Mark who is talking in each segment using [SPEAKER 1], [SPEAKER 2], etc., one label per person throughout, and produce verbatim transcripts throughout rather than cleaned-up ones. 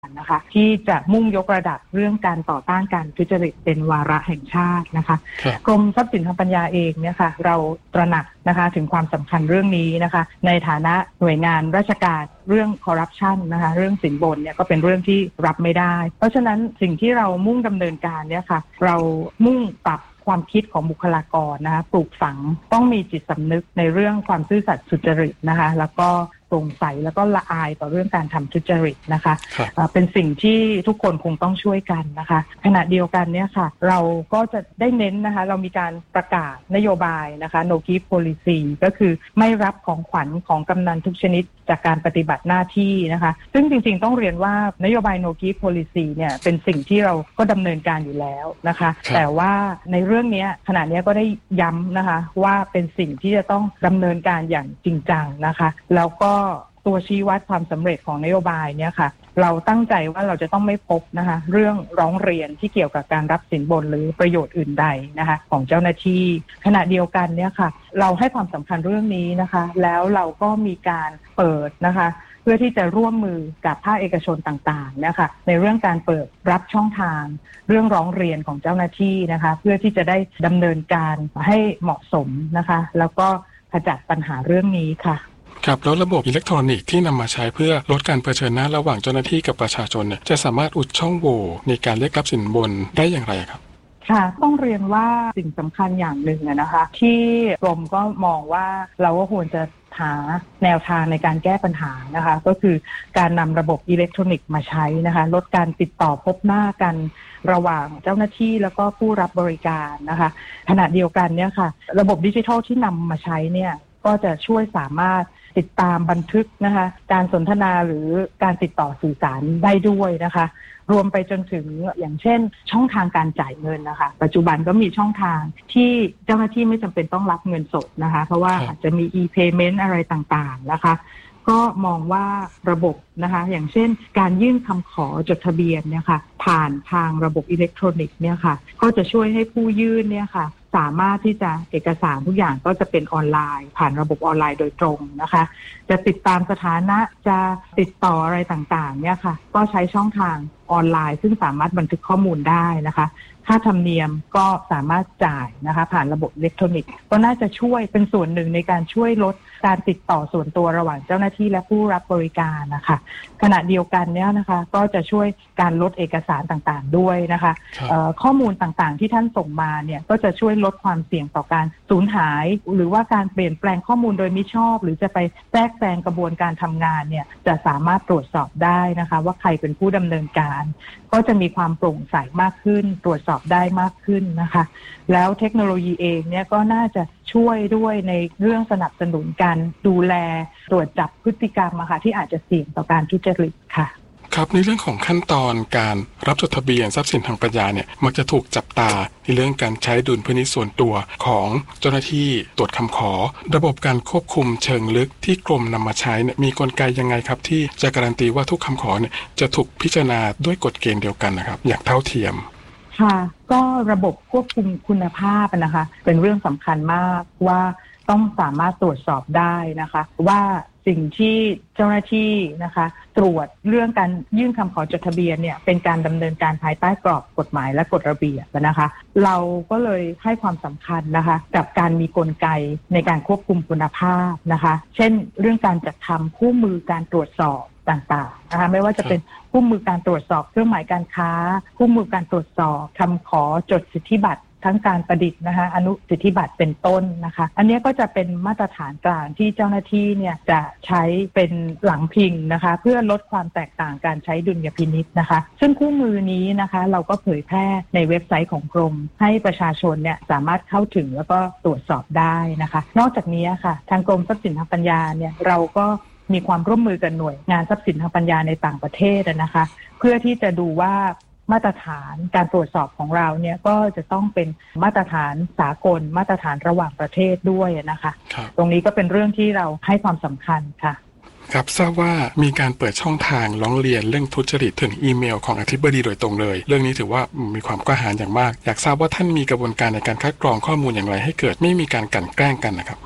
[SPEAKER 1] นะคะที่จะมุ่งยกระดับเรื่องการต่อต้านการทุจริตเป็นวาระแห่งชาตินะคะกรมทรัพย์สินทางปัญญาเองเนี่ยค่ะเราตระหนักนะคะถึงความสำคัญเรื่องนี้นะคะในฐานะหน่วยงานราชการเรื่องคอร์รัปชันนะคะเรื่องสินบนเนี่ยก็เป็นเรื่องที่รับไม่ได้เพราะฉะนั้นสิ่งที่เรามุ่งดำเนินการเนี่ยค่ะเรามุ่งปรับความคิดของบุคลากรนะคะปลูกฝังต้องมีจิตสำนึกในเรื่องความซื่อสัตย์สุจริตนะคะแล้วก็โปร่งใสแล้วก็ละอายต่อเรื่องการทำทุจริตนะคะเป็นสิ่งที่ทุกคนคงต้องช่วยกันนะคะขณะเดียวกันเนี่ยค่ะเราก็จะได้เน้นนะคะเรามีการประกาศนโยบายนะคะ no gift policy ก็คือไม่รับของขวัญของกำนันทุกชนิดจากการปฏิบัติหน้าที่นะคะซึ่งจริงๆต้องเรียนว่านโยบาย no gift policy เนี่ยเป็นสิ่งที่เราก็ดำเนินการอยู่แล้วนะคะแต่ว่าในเรื่องนี้ขณะนี้ก็ได้ย้ำนะคะว่าเป็นสิ่งที่จะต้องดำเนินการอย่างจริงจังนะคะแล้วก็ตัวชี้วัดความสำเร็จของนโยบายเนี่ยค่ะเราตั้งใจว่าเราจะต้องไม่พบนะคะเรื่องร้องเรียนที่เกี่ยวกับการรับสินบนหรือประโยชน์อื่นใดนะคะของเจ้าหน้าที่ขณะเดียวกันเนี่ยค่ะเราให้ความสำคัญเรื่องนี้นะคะแล้วเราก็มีการเปิดนะคะเพื่อที่จะร่วมมือกับภาคเอกชนต่างๆนะคะในเรื่องการเปิดรับช่องทางเรื่องร้องเรียนของเจ้าหน้าที่นะคะเพื่อที่จะได้ดำเนินการให้เหมาะสมนะคะแล้วก็ขจัดปัญหาเรื่องนี้ค่ะ
[SPEAKER 2] ครับแล้วระบบอิเล็กทรอนิกส์ที่นำมาใช้เพื่อลดการเผชิญหน้าระหว่างเจ้าหน้าที่กับประชาชนเนี่ยจะสามารถอุดช่องโหว่ในการเรียกรับสินบนได้อย่างไรครับ
[SPEAKER 1] ค่ะต้องเรียนว่าสิ่งสำคัญอย่างหนึ่งนะคะที่กรมก็มองว่าเราก็ควรจะหาแนวทางในการแก้ปัญหานะคะก็คือการนำระบบอิเล็กทรอนิกส์มาใช้นะคะลดการติดต่อพบหน้ากันระหว่างเจ้าหน้าที่แล้วก็ผู้รับบริการนะคะขณะเดียวกันเนี่ยค่ะระบบดิจิทัลที่นำมาใช้เนี่ยก็จะช่วยสามารถติดตามบันทึกนะคะการสนทนาหรือการติดต่อสื่อสารได้ด้วยนะคะรวมไปจนถึงอย่างเช่นช่องทางการจ่ายเงินนะคะปัจจุบันก็มีช่องทางที่เจ้าหน้าที่ไม่จำเป็นต้องรับเงินสดนะคะเพราะว่าอาจจะมี e-payment อะไรต่างๆนะคะก็มองว่าระบบนะคะอย่างเช่นการยื่นคำขอจดทะเบียนเนี่ยค่ะผ่านทางระบบอิเล็กทรอนิกส์เนี่ยค่ะก็จะช่วยให้ผู้ยื่นเนี่ยค่ะสามารถที่จะเอกสารทุกอย่างก็จะเป็นออนไลน์ผ่านระบบออนไลน์โดยตรงนะคะจะติดตามสถานะจะติดต่ออะไรต่างๆเนี่ยค่ะก็ใช้ช่องทางออนไลน์ซึ่งสามารถบันทึกข้อมูลได้นะคะค่าธรรมเนียมก็สามารถจ่ายนะคะผ่านระบบอิเล็กทรอนิกส์ก็น่าจะช่วยเป็นส่วนหนึ่งในการช่วยลดการติดต่อส่วนตัวระหว่างเจ้าหน้าที่และผู้รับบริการนะคะขณะเดียวกันเนี่ยนะคะก็จะช่วยการลดเอกสารต่างๆด้วยนะคะข้อมูลต่างๆที่ท่านส่งมาเนี่ยก็จะช่วยลดความเสี่ยงต่อการสูญหายหรือว่าการเปลี่ยนแปลงข้อมูลโดยมิชอบหรือจะไปแทรกแซงกระบวนการทำงานเนี่ยจะสามารถตรวจสอบได้นะคะว่าใครเป็นผู้ดำเนินการก็จะมีความโปร่งใสมากขึ้นตรวจสอบได้มากขึ้นนะคะแล้วเทคโนโลยีเองเนี่ยก็น่าจะช่วยด้วยในเรื่องสนับสนุนการดูแลตรวจจับพฤติกรรมอะค่ะที่อาจจะเสี่ยงต่อการทุจริตค่ะ
[SPEAKER 2] ครับในเรื่องของขั้นตอนการรับจดทะเบียนทรัพย์สินทางปัญญาเนี่ยมักจะถูกจับตาในเรื่องการใช้ดุลพินิจส่วนตัวของเจ้าหน้าที่ตรวจคำขอระบบการควบคุมเชิงลึกที่กรมนำมาใช้เนี่ยมีกลไกยังไงครับที่จะการันตีว่าทุกคำขอเนี่ยจะถูกพิจารณาด้วยกฎเกณฑ์เดียวกันนะครับอย่างเท่าเทียม
[SPEAKER 1] ค่ะก็ระบบควบคุมคุณภาพนะคะเป็นเรื่องสำคัญมากว่าต้องสามารถตรวจสอบได้นะคะว่าสิ่งที่เจ้าหน้าที่นะคะตรวจเรื่องการยื่นคำขอจดทะเบียนเนี่ยเป็นการดำเนินการภายใต้กรอบกฎหมายและกฎระเบียบนะคะเราก็เลยให้ความสำคัญนะคะกับการมีกลไกในการควบคุมคุณภาพนะคะเช่นเรื่องการจัดทำคู่มือการตรวจสอบต่างๆนะคะไม่ว่าจะเป็นคู่มือการตรวจสอบเครื่องหมายการค้าคู่มือการตรวจสอบคำขอจดสิทธิบัตรทั้งการประดิษฐ์นะคะอนุสิทธิบัตรเป็นต้นนะคะอันนี้ก็จะเป็นมาตรฐานกลางที่เจ้าหน้าที่เนี่ยจะใช้เป็นหลังพิงนะคะเพื่อลดความแตกต่างการใช้ดุลยพินิจนะคะซึ่งคู่มือนี้นะคะเราก็เผยแพร่ในเว็บไซต์ของกรมให้ประชาชนเนี่ยสามารถเข้าถึงแล้วก็ตรวจสอบได้นะคะนอกจากนี้ค่ะทางกรมทรัพย์สินทางปัญญาเนี่ยเราก็มีความร่วมมือกับหน่วยงานทรัพย์สินทางปัญญาในต่างประเทศนะคะเพื่อที่จะดูว่ามาตรฐานการตรวจสอบของเราเนี่ยก็จะต้องเป็นมาตรฐานสากลมาตรฐานระหว่างประเทศด้วยนะคะตรงนี้ก็เป็นเรื่องที่เราให้ความสำคัญค่ะ
[SPEAKER 2] ครับทราบว่ามีการเปิดช่องทางร้องเรียนเรื่องทุจริตถึงอีเมลของอธิบดีโดยตรงเลยเรื่องนี้ถือว่ามีความกล้าหาญอย่างมากอยากทราบว่าท่านมีกระบวนการในการคัดกรองข้อมูลอย่างไรให้เกิดไม่มีการกลั่นแกล้งกันนะครับ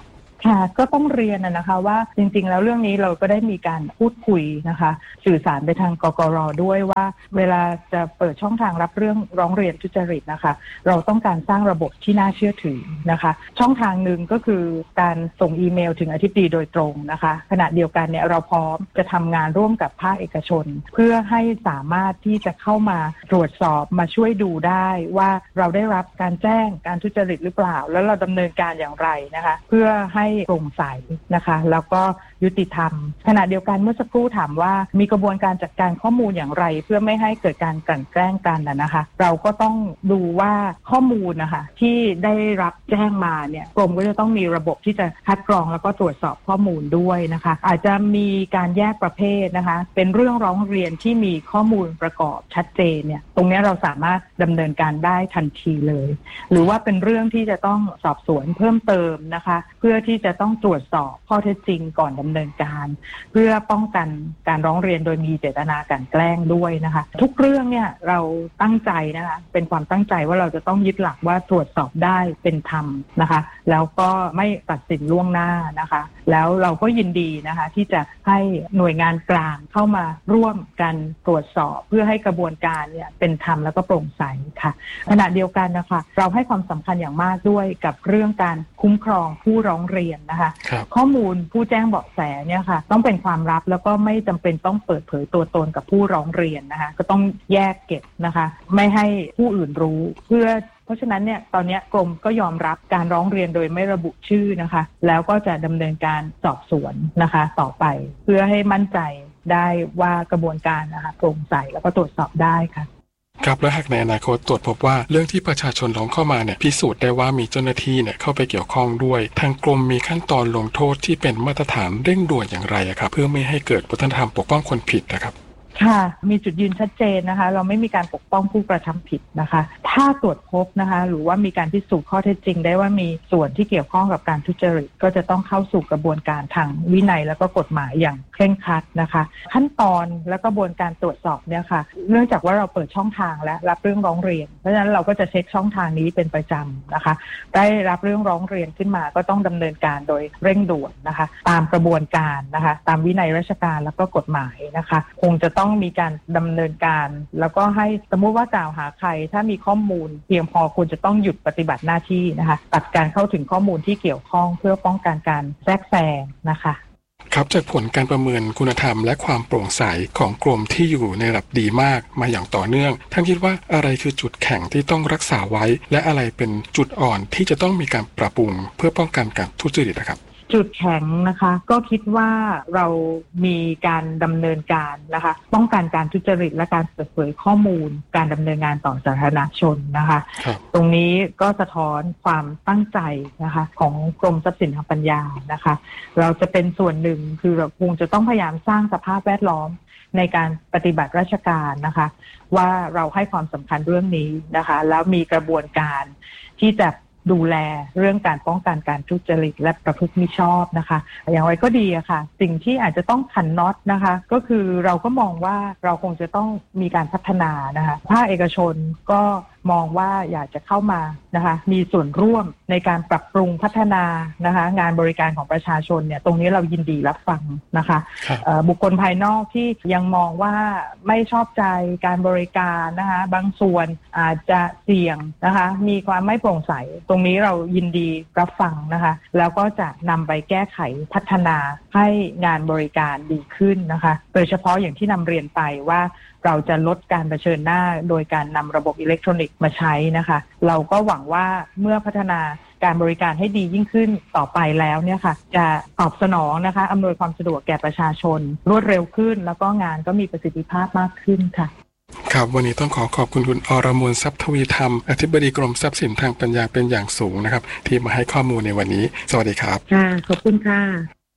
[SPEAKER 1] ค่ะก็ต้องเรียนนะคะว่าจริงๆแล้วเรื่องนี้เราก็ได้มีการพูดคุยนะคะสื่อสารไปทางกกร.ด้วยว่าเวลาจะเปิดช่องทางรับเรื่องร้องเรียนทุจริตนะคะเราต้องการสร้างระบบที่น่าเชื่อถือนะคะช่องทางหนึ่งก็คือการส่งอีเมลถึงอธิบดีโดยตรงนะคะขณะเดียวกันเนี่ยเราพร้อมจะทำงานร่วมกับภาคเอกชนเพื่อให้สามารถที่จะเข้ามาตรวจสอบมาช่วยดูได้ว่าเราได้รับการแจ้งการทุจริตหรือเปล่าแล้วเราดำเนินการอย่างไรนะคะเพื่อให้โปร่งใสนะคะแล้วก็ยุติธรรมขณะเดียวกันเมื่อสักครู่ถามว่ามีกระบวนการจัดการข้อมูลอย่างไรเพื่อไม่ให้เกิดการกลั่นแกล้งกันนะคะเราก็ต้องดูว่าข้อมูลนะคะที่ได้รับแจ้งมาเนี่ยกรมก็จะต้องมีระบบที่จะคัดกรองแล้วก็ตรวจสอบข้อมูลด้วยนะคะอาจจะมีการแยกประเภทนะคะเป็นเรื่องร้องเรียนที่มีข้อมูลประกอบชัดเจนเนี่ยตรงนี้เราสามารถดำเนินการได้ทันทีเลยหรือว่าเป็นเรื่องที่จะต้องสอบสวนเพิ่มเติมนะคะเพื่อที่จะต้องตรวจสอบข้อเท็จจริงก่อนดำเนินการเพื่อป้องกันการร้องเรียนโดยมีเจตนากลั่นแกล้งด้วยนะคะทุกเรื่องเนี่ยเราตั้งใจนะคะเป็นความตั้งใจว่าเราจะต้องยึดหลักว่าตรวจสอบได้เป็นธรรมนะคะแล้วก็ไม่ตัดสินล่วงหน้านะคะแล้วเราก็ยินดีนะคะที่จะให้หน่วยงานกลางเข้ามาร่วมกันตรวจสอบเพื่อให้กระบวนการเนี่ยเป็นธรรมแล้วก็โปร่งใสค่ะขณะเดียวกันนะคะเราให้ความสำคัญอย่างมากด้วยกับเรื่องการคุ้มครองผู้ร้องเรียนนะคะข้อมูลผู้แจ้งเบาะแสเนี่ยค่ะต้องเป็นความลับแล้วก็ไม่จำเป็นต้องเปิดเผยตัวตนกับผู้ร้องเรียนนะคะก็ต้องแยกเก็บนะคะไม่ให้ผู้อื่นรู้เพื่อเพราะฉะนั้นเนี่ยตอนนี้กรมก็ยอมรับการร้องเรียนโดยไม่ระบุชื่อนะคะแล้วก็จะดำเนินการสอบสวนนะคะต่อไปเพื่อให้มั่นใจได้ว่ากระบวนการนะคะโปร่งใสแล้วก็ตรวจสอบได้ค่ะ
[SPEAKER 2] ครับและหากในอนาคตตรวจพบว่าเรื่องที่ประชาชนร้องเข้ามาเนี่ยพิสูจน์ได้ว่ามีเจ้าหน้าที่เนี่ยเข้าไปเกี่ยวข้องด้วยทางกรมมีขั้นตอนลงโทษที่เป็นมาตรฐานเร่งด่วนอย่างไรครับเพื่อไม่ให้เกิดวัฒนธรรมปกป้องคนผิดนะครับ
[SPEAKER 1] ค่ะมีจุดยืนชัดเจนนะคะเราไม่มีการปกป้องผู้กระทำผิดนะคะถ้าตรวจพบนะคะหรือว่ามีการพิสูจน์ข้อเท็จจริงได้ว่ามีส่วนที่เกี่ยวข้องกับการทุจริตก็จะต้องเข้าสู่กระบวนการทางวินัยแล้วก็กฎหมายอย่างเคร่งครัดนะคะขั้นตอนและกระบวนการตรวจสอบเนี่ยค่ะเนื่องจากว่าเราเปิดช่องทางและรับเรื่องร้องเรียนเพราะฉะนั้นเราก็จะเช็คช่องทางนี้เป็นประจำนะคะได้รับเรื่องร้องเรียนขึ้นมาก็ต้องดำเนินการโดยเร่งด่วนนะคะตามกระบวนการนะคะตามวินัยราชการแล้วก็กฎหมายนะคะคงจะต้องมีการดำเนินการแล้วก็ให้สมมุติว่ากล่าวหาใครถ้ามีข้อมูลเพียงพอควรจะต้องหยุดปฏิบัติหน้าที่นะคะตัดการเข้าถึงข้อมูลที่เกี่ยวข้องเพื่อป้องกันการแทรกแซงนะคะ
[SPEAKER 2] ครับจากผลการประเมินคุณธรรมและความโปร่งใสของกรมที่อยู่ในระดับดีมากมาอย่างต่อเนื่องท่านคิดว่าอะไรคือจุดแข็งที่ต้องรักษาไว้และอะไรเป็นจุดอ่อนที่จะต้องมีการปรับปรุงเพื่อป้องกันการทุจริตนะครับ
[SPEAKER 1] จุดแข็งนะคะก็คิดว่าเรามีการดำเนินการนะคะป้องกันการทุจริตและการเปิดเผยข้อมูลการดำเนินงานต่อสาธารณชนนะคะตรงนี้ก็สะท้อนความตั้งใจนะคะของกรมทรัพย์สินทางปัญญานะคะเราจะเป็นส่วนหนึ่งคือเราคงจะต้องพยายามสร้างสภาพแวดล้อมในการปฏิบัติราชการนะคะว่าเราให้ความสำคัญเรื่องนี้นะคะแล้วมีกระบวนการที่จะดูแลเรื่องการป้องกันการทุจริตและประพฤติมิชอบนะคะอย่างไรก็ดีอะค่ะสิ่งที่อาจจะต้องขันน็อตนะคะก็คือเราก็มองว่าเราคงจะต้องมีการพัฒนานะคะภาคเอกชนก็มองว่าอยากจะเข้ามานะคะมีส่วนร่วมในการปรับปรุงพัฒนานะคะงานบริการของประชาชนเนี่ยตรงนี้เรายินดีรับฟังนะคะบุคคลภายนอกที่ยังมองว่าไม่ชอบใจการบริการนะคะบางส่วนอาจจะเสี่ยงนะคะมีความไม่โปร่งใสตรงนี้เรายินดีรับฟังนะคะแล้วก็จะนำไปแก้ไขพัฒนาให้งานบริการดีขึ้นนะคะโดยเฉพาะอย่างที่นำเรียนไปว่าเราจะลดการเผชิญหน้าโดยการนำระบบอิเล็กทรอนิกส์มาใช้นะคะเราก็หวังว่าเมื่อพัฒนาการบริการให้ดียิ่งขึ้นต่อไปแล้วเนี่ยค่ะจะตอบสนองนะคะอำนวยความสะดวกแก่ประชาชนรวดเร็วขึ้นแล้วก็งานก็มีประสิทธิภาพมากขึ้นค่ะ
[SPEAKER 2] ครับวันนี้ต้องขอขอบคุณคุณอรมนทรัพย์ทวีธรรมอธิบดีกรมทรัพย์สินทางปัญญาเป็นอย่างสูงนะครับที่มาให้ข้อมูลในวันนี้สวัสดีครับ
[SPEAKER 1] ค่ะขอบคุณค่ะ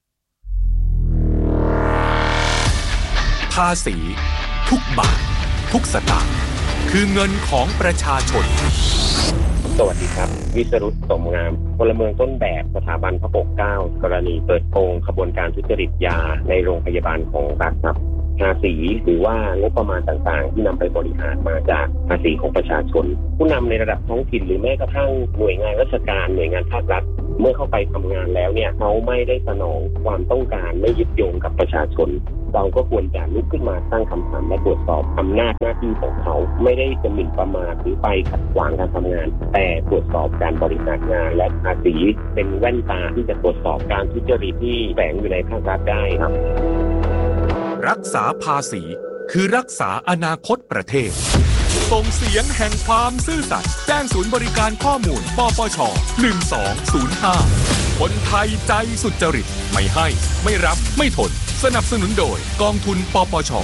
[SPEAKER 3] ภาษีทุกบาททุกสตางค์คือเงินของประชาชน
[SPEAKER 4] สวัสดีครับวิสรุตสมงามพลเมืองต้นแบบสถาบันพระปกเกล้ากรณีเปิดโปงขบวนการทุจริตยาในโรงพยาบาลของรัฐครับภาษีหรือว่างบประมาณต่างๆที่นำไปบริหารมาจากภาษีของประชาชนผู้นำในระดับท้องถิ่นหรือแม้กระทั่งหน่วยงานราชการหน่วยงานภาครัฐเมื่อเข้าไปทำงานแล้วเนี่ยเขาไม่ได้สนองความต้องการไม่ยึดโยงกับประชาชนเราก็ควรจะลุกขึ้นมาตั้งคำถามและตรวจสอบอำนาจหน้าที่ของเขาไม่ได้จะหมิ่นประมาทหรือไปขัดขวางการทำงานแต่ตรวจสอบการบริหารงานและภาษีเป็นแว่นตาที่จะตรวจสอบการทุจริตที่แฝงอยู่ในภาครัฐได้ครับ
[SPEAKER 3] รักษาภาษีคือรักษาอนาคตประเทศส่งเสียงแห่งความซื่อสัตย์แจ้งศูนย์บริการข้อมูลปปชหนึ่งสองศูนย์ห้าคนไทยใจสุจริตไม่ให้ไม่รับไม่ทนสนับสนุนโดยกองทุนปปช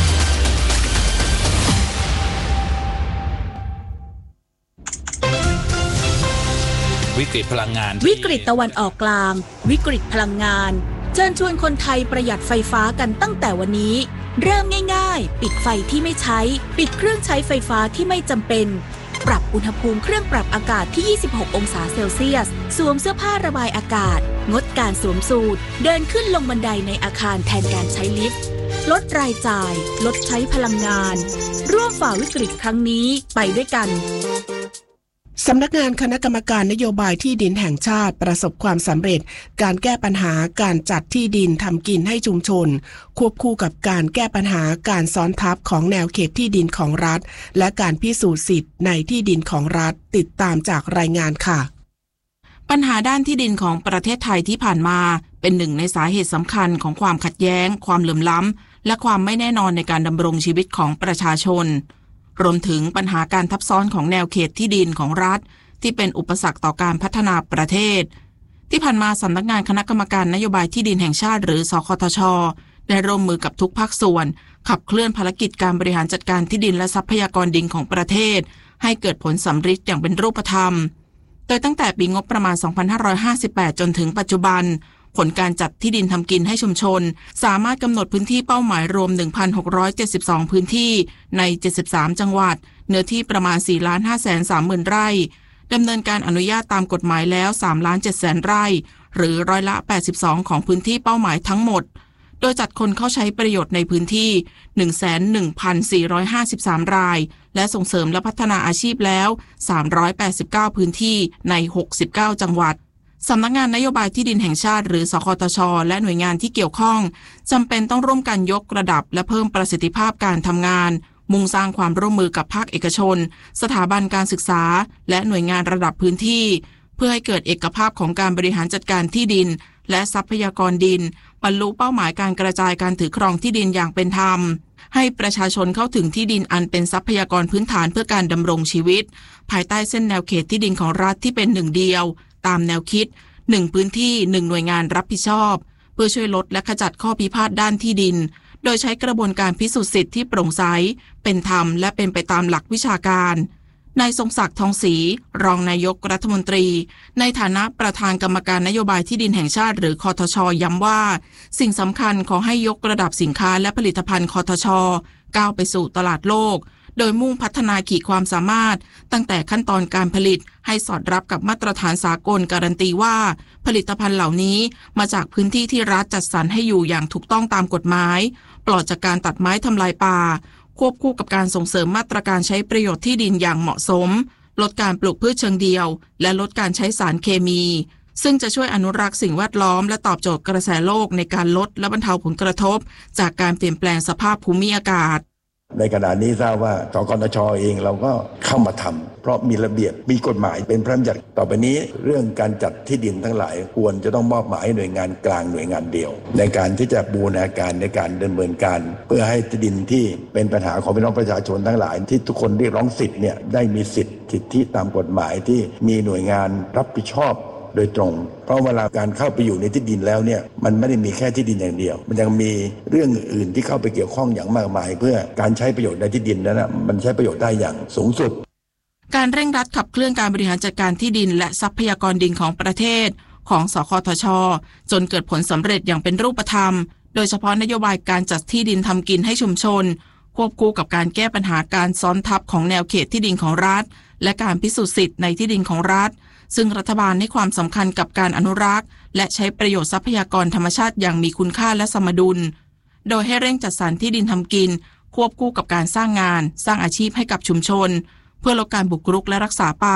[SPEAKER 5] วิกฤตพลังงาน
[SPEAKER 6] วิกฤตตะวันออกกลางวิกฤตพลังงานเชิญชวนคนไทยประหยัดไฟฟ้ากันตั้งแต่วันนี้เริ่มง่ายๆปิดไฟที่ไม่ใช้ปิดเครื่องใช้ไฟฟ้าที่ไม่จำเป็นปรับอุณหภูมิเครื่องปรับอากาศที่ยี่สิบหกองศาเซลเซียสสวมเสื้อผ้าระบายอากาศงดการสวมสูทเดินขึ้นลงบันไดในอาคารแทนการใช้ลิฟต์ลดรายจ่ายลดใช้พลังงานร่วมฝ่าวิกฤตครั้งนี้ไปด้วยกัน
[SPEAKER 7] สำนักงานคณะกรรมการนโยบายที่ดินแห่งชาติประสบความสำเร็จการแก้ปัญหาการจัดที่ดินทำกินให้ชุมชนควบคู่กับการแก้ปัญหาการซ้อนทับของแนวเขตที่ดินของรัฐและการพิสูจน์สิทธิ์ในที่ดินของรัฐติดตามจากรายงานค่ะ
[SPEAKER 8] ปัญหาด้านที่ดินของประเทศไทยที่ผ่านมาเป็นหนึ่งในสาเหตุสำคัญของความขัดแย้งความเหลื่อมล้ำและความไม่แน่นอนในการดำรงชีวิตของประชาชนรวมถึงปัญหาการทับซ้อนของแนวเขตที่ดินของรัฐที่เป็นอุปสรรคต่อการพัฒนาประเทศที่ผ่านมาสำนักงานคณะกรรมการนโยบายที่ดินแห่งชาติหรือสคทช.ได้ร่วมมือกับทุกภาคส่วนขับเคลื่อนภารกิจการบริหารจัดการที่ดินและทรัพยากรดินของประเทศให้เกิดผลสำฤทธิ์อย่างเป็นรูปธรรมโดยตั้งแต่ปีงบประมาณสองพันห้าร้อยห้าสิบแปดจนถึงปัจจุบันผลการจัดที่ดินทำกินให้ชุมชนสามารถกำหนดพื้นที่เป้าหมายรวม หนึ่งพันหกร้อยเจ็ดสิบสอง พื้นที่ในเจ็ดสิบสามจังหวัดเนื้อที่ประมาณ สี่ล้านห้าแสนสามหมื่น ไร่ดำเนินการอนุญาตตามกฎหมายแล้ว สามล้านเจ็ดแสน ไร่หรือร้อยละแปดสิบสองของพื้นที่เป้าหมายทั้งหมดโดยจัดคนเข้าใช้ประโยชน์ในพื้นที่ หนึ่งแสนหนึ่งพันสี่ร้อยห้าสิบสาม รายและส่งเสริมและพัฒนาอาชีพแล้วสามร้อยแปดสิบเก้าพื้นที่ในหกสิบเก้าจังหวัดสำนักงานนโยบายที่ดินแห่งชาติหรือสคทช.และหน่วยงานที่เกี่ยวข้องจำเป็นต้องร่วมกันยกระดับและเพิ่มประสิทธิภาพการทำงานมุ่งสร้างความร่วมมือกับภาคเอกชนสถาบันการศึกษาและหน่วยงานระดับพื้นที่เพื่อให้เกิดเอกภาพของการบริหารจัดการที่ดินและทรัพยากรดินบรรลุเป้าหมายการกระจายการถือครองที่ดินอย่างเป็นธรรมให้ประชาชนเข้าถึงที่ดินอันเป็นทรัพยากรพื้นฐานเพื่อการดำรงชีวิตภายใต้เส้นแนวเขตที่ดินของรัฐที่เป็นหนึ่งเดียวตามแนวคิดหนึ่งพื้นที่หนึ่งหน่วยงานรับผิดชอบเพื่อช่วยลดและขจัดข้อพิพาทด้านที่ดินโดยใช้กระบวนการพิสูจน์สิทธิ์ที่โปร่งใสเป็นธรรมและเป็นไปตามหลักวิชาการนายทรงศักดิ์ทองศรีรองนายกรัฐมนตรีในฐานะประธานกรรมการนโยบายที่ดินแห่งชาติหรือคทช.ย้ำว่าสิ่งสำคัญขอให้ยกระดับสินค้าและผลิตภัณฑ์คทช.ก้าวไปสู่ตลาดโลกโดยมุ่งพัฒนาขีดความสามารถตั้งแต่ขั้นตอนการผลิตให้สอดรับกับมาตรฐานสากลการันตีว่าผลิตภัณฑ์เหล่านี้มาจากพื้นที่ที่รัฐจัดสรรให้อยู่อย่างถูกต้องตามกฎหมายปลอดจากการตัดไม้ทำลายป่าควบคู่กับการส่งเสริมมาตรการใช้ประโยชน์ที่ดินอย่างเหมาะสมลดการปลูกพืชเชิงเดียวและลดการใช้สารเคมีซึ่งจะช่วยอนุรักษ์สิ่งแวดล้อมและตอบโจทย์กระแสโลกในการลดและบรรเทาผลกระทบจากการเปลี่ยนแปลงสภาพภูมิอากาศ
[SPEAKER 9] ในขณะนี้ทราบว่าสกทช.เองเราก็เข้ามาทำเพราะมีระเบียบมีกฎหมายเป็นพระราชบัญญัติต่อไปนี้เรื่องการจัดที่ดินทั้งหลายควรจะต้องมอบหมายให้หน่วยงานกลางหน่วยงานเดียวในการที่จะบูรณาการในการดำเนินการเพื่อให้ที่ดินที่เป็นปัญหาของพี่น้องประชาชนทั้งหลายที่ทุกคนเรียกร้องสิทธิ์เนี่ยได้มีสิทธิ์สิทธิตามกฎหมายที่มีหน่วยงานรับผิดชอบโดยตรงเพราะเวลาการเข้าไปอยู่ในที่ดินแล้วเนี่ยมันไม่ได้มีแค่ที่ดินอย่างเดียวมันยังมีเรื่องอื่นที่เข้าไปเกี่ยวข้องอย่างมากมายเพื่อการใช้ประโยชน์ในที่ดินนั้นนะมันใช้ประโยชน์ได้อย่างสูงสุด
[SPEAKER 8] การเร่งรัดขับเคลื่อนการบริหารจัดการที่ดินและทรัพยากรดินของประเทศของสคทช.จนเกิดผลสำเร็จอย่างเป็นรูปธรรมโดยเฉพาะนโยบายการจัดที่ดินทำกินให้ชุมชนควบคู่กับการแก้ปัญหาการซ้อนทับของแนวเขตที่ดินของรัฐและการพิสูจน์สิทธิ์ในที่ดินของรัฐซึ่งรัฐบาลให้ความสำคัญกับการอนุรักษ์และใช้ประโยชน์ทรัพยากรธรรมชาติอย่างมีคุณค่าและสมดุลโดยให้เร่งจัดสรรที่ดินทำกินควบคู่กับการสร้างงานสร้างอาชีพให้กับชุมชนเพื่อลดการบุกรุกและรักษาป่า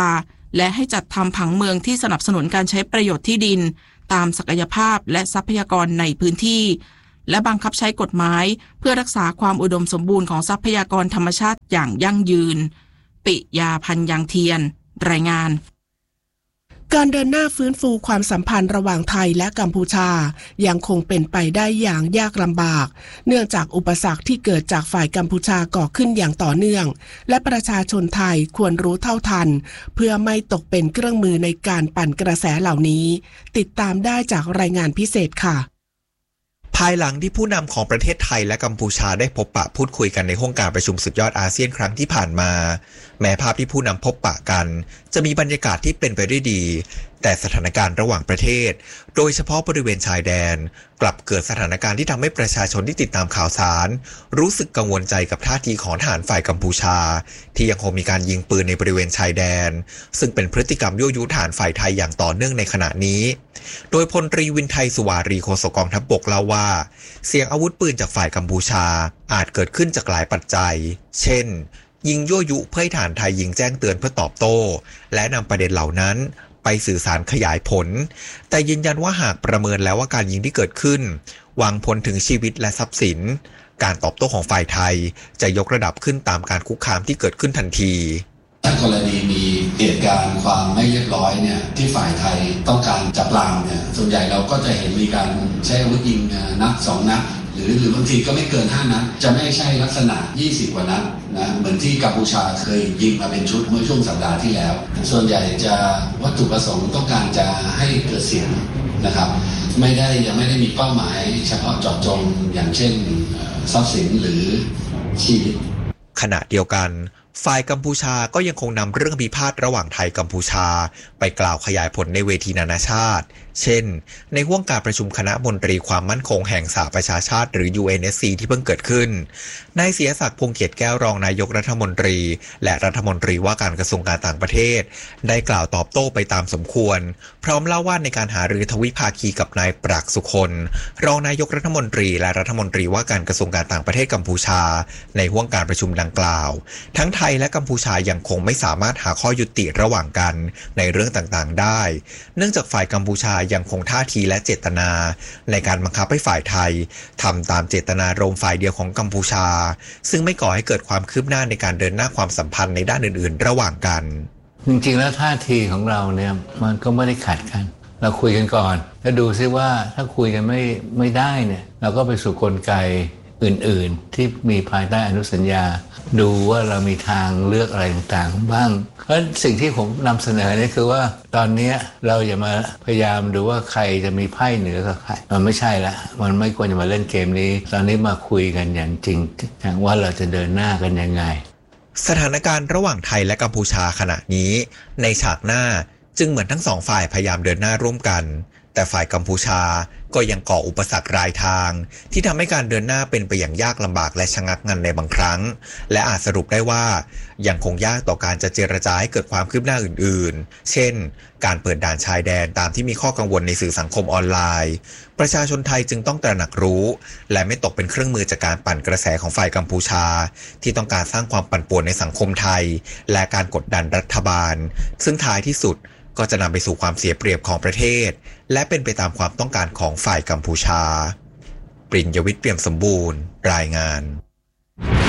[SPEAKER 8] และให้จัดทำผังเมืองที่สนับสนุนการใช้ประโยชน์ที่ดินตามศักยภาพและทรัพยากรในพื้นที่และบังคับใช้กฎหมายเพื่อรักษาความอุดมสมบูรณ์ของทรัพยากรธรรมชาติอย่างยั่งยืนปิยาพันธ์ยังเทียนรายงาน
[SPEAKER 7] การเดินหน้าฟื้นฟูความสัมพันธ์ระหว่างไทยและกัมพูชายังคงเป็นไปได้อย่างยากลำบากเนื่องจากอุปสรรคที่เกิดจากฝ่ายกัมพูชาก่อขึ้นอย่างต่อเนื่องและประชาชนไทยควรรู้เท่าทันเพื่อไม่ตกเป็นเครื่องมือในการปั่นกระแสเหล่านี้ติดตามได้จากรายงานพิเศษค่ะ
[SPEAKER 10] ภายหลังที่ผู้นำของประเทศไทยและกัมพูชาได้พบปะพูดคุยกันในห้องการประชุมสุดยอดอาเซียนครั้งที่ผ่านมาแม้ภาพที่ผู้นำพบปะกันจะมีบรรยากาศที่เป็นไปด้วยดีแต่สถานการณ์ระหว่างประเทศโดยเฉพาะบริเวณชายแดนกลับเกิดสถานการณ์ที่ทำให้ประชาชนที่ติดตามข่าวสารรู้สึกกังวลใจกับท่าทีของทหารฝ่ายกัมพูชาที่ยังคงมีการยิงปืนในบริเวณชายแดนซึ่งเป็นพฤติกรรมยั่วยุทหารฝ่ายไทยอย่างต่อเนื่องในขณะนี้โดยพลตรีวินไทยสุวารีโฆษกกองทัพบกเล่าว่าเสียงอาวุธปืนจากฝ่ายกัมพูชาอาจเกิดขึ้นจากหลายปัจจัยเช่นยิงยั่วยุเพื่อให้ทหารไทยยิงแจ้งเตือนเพื่อตอบโต้และนำประเด็นเหล่านั้นไปสื่อสารขยายผลแต่ยืนยันว่าหากประเมินแล้วว่าการยิงที่เกิดขึ้นวางผลถึงชีวิตและทรัพย์สินการตอบโต้ของฝ่ายไทยจะยกระดับขึ้นตามการคุกคามที่เกิดขึ้นทันที
[SPEAKER 11] ถ้ากรณีมีเหตุการณ์ความไม่เรียบร้อยเนี่ยที่ฝ่ายไทยต้องการจับปรามเนี่ยส่วนใหญ่เราก็จะเห็นมีการใช้อาวุธยิงนัดสองนัดหรือหรือบางทีก็ไม่เกินห้านัดจะไม่ใช่ลักษณะยี่สิบกว่านัดนะเหมือนที่กัมพูชาเคยยิงมาเป็นชุดเมื่อช่วงสัปดาห์ที่แล้วส่วนใหญ่จะวัตถุประสงค์ต้องการจะให้เกิดเสียงนะครับไม่ได้ยังไม่ได้มีเป้าหมายเฉพาะเจาะจงอย่างเช่นทรัพย์สินหรือชีวิต
[SPEAKER 10] ขณะเดียวกันฝ่ายกัมพูชาก็ยังคงนำเรื่องพิพาทระหว่างไทยกัมพูชาไปกล่าวขยายผลในเวทีนานาชาติเช่นในห้วงการประชุมคณะมนตรีความมั่นคงแห่งสหประชาชาติหรือ ยู เอ็น เอส ซี ที่เพิ่งเกิดขึ้นนายเสียศักดิ์พงษ์เกียรติแก้วรองนายกรัฐมนตรีและรัฐมนตรีว่าการกระทรวงการต่างประเทศได้กล่าวตอบโต้ไปตามสมควรพร้อมเล่าว่าในการหารือทวิภาคีกับนายปรักษ์สุคนรองนายกรัฐมนตรีและรัฐมนตรีว่าการกระทรวงการต่างประเทศกัมพูชาในห้วงการประชุมดังกล่าวทั้งไทยและกัมพูชายังคงไม่สามารถหาข้อยุติระหว่างกันในเรื่องต่างๆได้เนื่องจากฝ่ายกัมพูชายังคงท่าทีและเจตนาในการบังคับให้ฝ่ายไทยทำตามเจตนารมณ์ฝ่ายเดียวของกัมพูชาซึ่งไม่ก่อให้เกิดความคืบหน้าในการเดินหน้าความสัมพันธ์ในด้านอื่นๆระหว่างกัน
[SPEAKER 5] จริงๆแล้วท่าทีของเราเนี่ยมันก็ไม่ได้ขัดกันเราคุยกันก่อนแล้วดูซิว่าถ้าคุยกันไม่ไม่ได้เนี่ยเราก็ไปสู่กลไกอื่นๆที่มีภายใต้อนุสัญญาดูว่าเรามีทางเลือกอะไรต่างๆบ้างเพราะสิ่งที่ผมนำเสนอนี่คือว่าตอนนี้เราอย่ามาพยายามดูว่าใครจะมีไพ่เหนือกับใครมันไม่ใช่ละมันไม่ควรจะมาเล่นเกมนี้ตอนนี้มาคุยกันอย่างจริงจังว่าเราจะเดินหน้ากันยังไง
[SPEAKER 10] สถานการณ์ระหว่างไทยและกัมพูชาขณะนี้ในฉากหน้าจึงเหมือนทั้งสองฝ่ายพยายามเดินหน้าร่วมกันแต่ฝ่ายกัมพูชาก็ยังก่ออุปสรรครายทางที่ทำให้การเดินหน้าเป็นไปอย่างยากลำบากและชะงักงันในบางครั้งและอาจสรุปได้ว่ายังคงยากต่อการจะเจรจาให้เกิดความคืบหน้าอื่นๆเช่นการเปิดด่านชายแดนตามที่มีข้อกังวลในสื่อสังคมออนไลน์ประชาชนไทยจึงต้องตระหนักรู้และไม่ตกเป็นเครื่องมือจากการปั่นกระแสของฝ่ายกัมพูชาที่ต้องการสร้างความปั่นป่วนในสังคมไทยและการกดดันรัฐบาลซึ่งท้ายที่สุดก็จะนำไปสู่ความเสียเปรียบของประเทศและเป็นไปตามความต้องการของฝ่ายกัมพูชาปริญญวิทย์เปี่ยมสมบูรณ์รายงาน